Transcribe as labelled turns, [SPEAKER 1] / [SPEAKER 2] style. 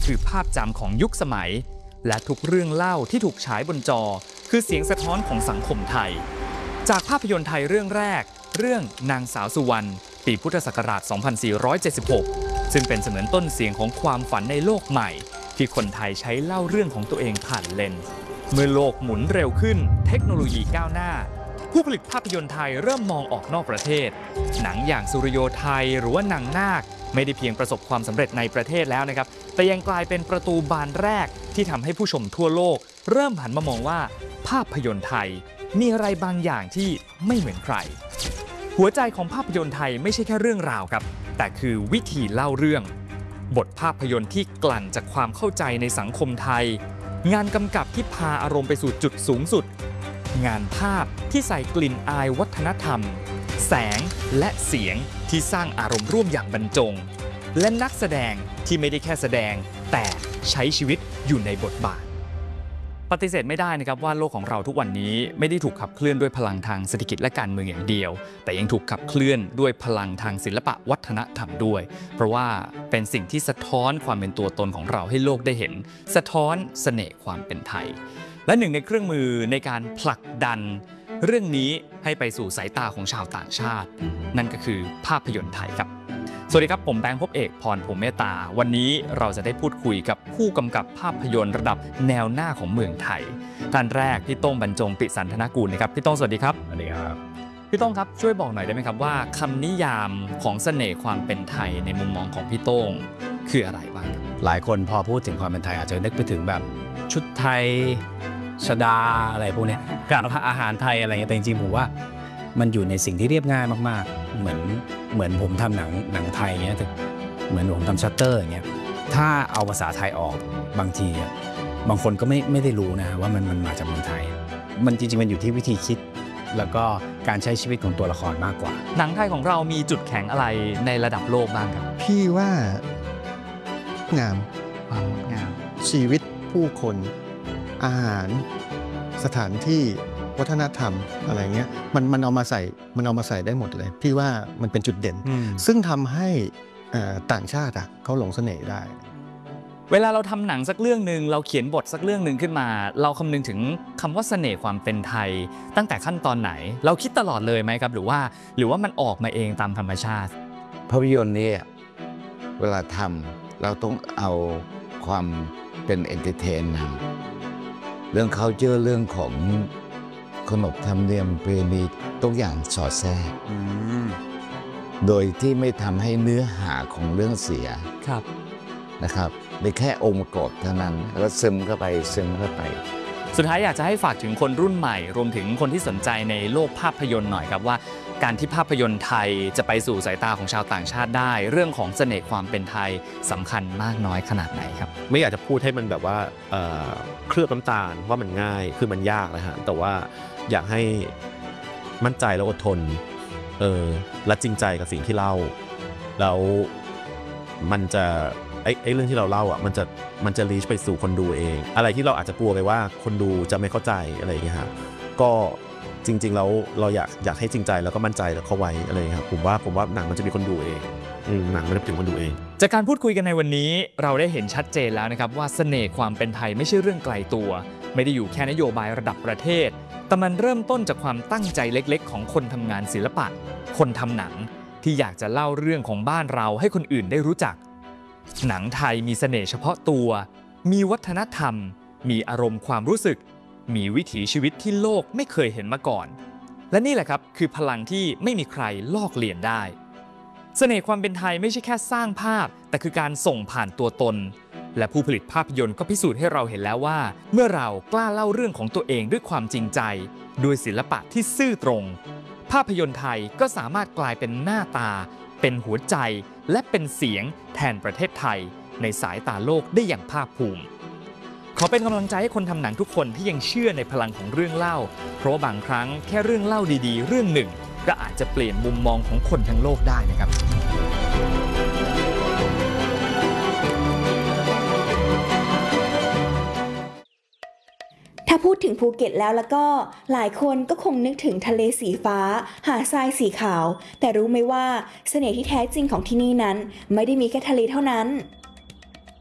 [SPEAKER 1] คือภาพจำของยุคสมัยและทุกเรื่องเล่าที่ถูกฉายบนจอคือเสียงสะท้อนของสังคมไทยจากภาพยนตร์ไทยเรื่องแรกเรื่องนางสาวสุวรรณปีพุทธศักราช 2476 ซึ่งเป็นเสมือนต้นเสียงของความฝันในโลกใหม่ที่คนไทยใช้เล่าเรื่องของตัวเองผ่านเลนส์เมื่อโลกหมุนเร็วขึ้นเทคโนโลยีก้าวหน้าผู้ผลิตภาพยนตร์ไทยเริ่มมองออกนอกประเทศหนังอย่างสุริโยไทยหรือว่านางนาคไม่ได้เพียงประสบความสำเร็จในประเทศแล้วนะครับแต่ยังกลายเป็นประตูบานแรกที่ทำให้ผู้ชมทั่วโลกเริ่มหันมามองว่าภาพยนตร์ไทยมีอะไรบางอย่างที่ไม่เหมือนใครหัวใจของภาพยนตร์ไทยไม่ใช่แค่เรื่องราวครับแต่คือวิธีเล่าเรื่องบทภาพยนตร์ที่กลั่นจากความเข้าใจในสังคมไทยงานกำกับที่พาอารมณ์ไปสู่จุดสูงสุดงานภาพที่ใส่กลิ่นอายวัฒนธรรมแสงและเสียงที่สร้างอารมณ์ร่วมอย่างบรรจงและนักแสดงที่ไม่ได้แค่แสดงแต่ใช้ชีวิตอยู่ในบทบาทปฏิเสธไม่ได้นะครับว่าโลกของเราทุกวันนี้ไม่ได้ถูกขับเคลื่อนด้วยพลังทางเศรษฐกิจและการเมืองอย่างเดียวแต่ยังถูกขับเคลื่อนด้วยพลังทางศิลปะวัฒนธรรมด้วยเพราะว่าเป็นสิ่งที่สะท้อนความเป็นตัวตนของเราให้โลกได้เห็นสะท้อนเสน่ห์ความเป็นไทยและหนึ่งในเครื่องมือในการผลักดันเรื่องนี้ให้ไปสู่สายตาของชาวต่างชาตินั่นก็คือภาพยนตร์ไทยครับสวัสดีครับผมแบงค์ภพเอกพรพรหมเมตตาวันนี้เราจะได้พูดคุยกับผู้กำกับภาพยนตร์ระดับแนวหน้าของเมืองไทยท่านแรกพี่โต้งบรรจงปิสันธนกูลนะครับพี่โต้งสวัสดีครับ
[SPEAKER 2] สวัสดีครับ
[SPEAKER 1] พี่โต้งครับช่วยบอกหน่อยได้ไหมครับว่าคำนิยามของเสน่ห์ความเป็นไทยในมุมมองของพี่โต้งคืออะไรบ้าง
[SPEAKER 2] หลายคนพอพูดถึงความเป็นไทยอาจจะนึกไปถึงแบบชุดไทยชดาอะไรพวกนี้การอาหารไทยอะไรเงี้ยแต่จริงๆผมว่ามันอยู่ในสิ่งที่เรียบง่ายมากๆเหมือนผมทำหนังไทยเงี้ยเหมือนผมทำชัตเตอร์อย่างเงี้ยถ้าเอาภาษาไทยออกบางทีบางคนก็ไม่ได้รู้นะว่ามันมาจากเมืองไทยมันจริงๆมันอยู่ที่วิธีคิดแล้วก็การใช้ชีวิตของตัวละครมากกว่า
[SPEAKER 1] หนังไทยของเรามีจุดแข็งอะไรในระดับโลกบ้างครับ
[SPEAKER 3] พี่ว่างามชีวิตผู้คนอาหารสถานที่วัฒนธรรมอะไรเงี้ยมันเอามาใส่ได้หมดเลยพี่ว่ามันเป็นจุดเด่นซึ่งทำให้ต่างชาติเขาหลงเสน่ห์ได้
[SPEAKER 1] เวลาเราทำหนังสักเรื่องนึงเราเขียนบทสักเรื่องนึงขึ้นมาเราคำนึงถึงคำว่าเสน่ห์ความเป็นไทยตั้งแต่ขั้นตอนไหนเราคิดตลอดเลยไหมครับหรือว่ามันออกมาเองตามธรรมชาติ
[SPEAKER 4] ภาพยนตร์นี่เวลาทำเราต้องเอาความเป็นเอนเตอร์เทนนำเรื่องcultureเรื่องของขนบธรรมเนียมประเพณีทุกอย่างสอดแทรกโดยที่ไม่ทำให้เนื้อหาของเรื่องเสียนะครับเป็นแค่องค์ประกอบเท่านั้นแล้วซึมเข้าไป
[SPEAKER 1] สุดท้ายอยากจะให้ฝากถึงคนรุ่นใหม่รวมถึงคนที่สนใจในโลกภาพยนตร์หน่อยครับว่าการที่ภาพยนตร์ไทยจะไปสู่สายตาของชาวต่างชาติได้เรื่องของเสน่ห์ความเป็นไทยสำคัญมากน้อยขนาดไหนครับ
[SPEAKER 5] ไม่อยากจะพูดให้มันแบบว่าเคลือบน้ำตาลว่ามันง่ายคือมันยากนะฮะแต่ว่าอยากให้มั่นใจแล้วอดทนและจริงใจกับสิ่งที่เล่าแล้วมันจะไอ้เรื่องที่เราเล่ามันจะรีชไปสู่คนดูเองอะไรที่เราอาจจะกลัวไปว่าคนดูจะไม่เข้าใจอะไรอย่างเงี้ยฮะก็จริงๆแล้วเราอยากให้จริงใจแล้วก็มั่นใจแล้วเข้าไว้อะไรครับผมว่าหนังมันจะมีคนดูเองหนังมันจะถึงคนดูเอง
[SPEAKER 1] จากการพูดคุยกันในวันนี้เราได้เห็นชัดเจนแล้วนะครับว่าเสน่ห์ความเป็นไทยไม่ใช่เรื่องไกลตัวไม่ได้อยู่แค่นโยบายระดับประเทศแต่มันเริ่มต้นจากความตั้งใจเล็กๆของคนทำงานศิลปะคนทำหนังที่อยากจะเล่าเรื่องของบ้านเราให้คนอื่นได้รู้จักหนังไทยมีเสน่ห์เฉพาะตัวมีวัฒนธรรมมีอารมณ์ความรู้สึกมีวิถีชีวิตที่โลกไม่เคยเห็นมาก่อนและนี่แหละครับคือพลังที่ไม่มีใครลอกเลียนได้เสน่ห์ความเป็นไทยไม่ใช่แค่สร้างภาพแต่คือการส่งผ่านตัวตนและผู้ผลิตภาพยนตร์ก็พิสูจน์ให้เราเห็นแล้วว่าเมื่อเรากล้าเล่าเรื่องของตัวเองด้วยความจริงใจด้วยศิลปะที่ซื่อตรงภาพยนตร์ไทยก็สามารถกลายเป็นหน้าตาเป็นหัวใจและเป็นเสียงแทนประเทศไทยในสายตาโลกได้อย่างภาคภูมิขอเป็นกำลังใจให้คนทำหนังทุกคนที่ยังเชื่อในพลังของเรื่องเล่าเพราะบางครั้งแค่เรื่องเล่าดีๆเรื่องหนึ่งก็อาจจะเปลี่ยนมุมมองของคนทั้งโลกได้นะครับ
[SPEAKER 6] ถ้าพูดถึงภูเก็ตแล้วก็หลายคนก็คงนึกถึงทะเลสีฟ้าหาดทรายสีขาวแต่รู้ไหมว่าเสน่ห์ที่แท้จริงของที่นี่นั้นไม่ได้มีแค่ทะเลเท่านั้น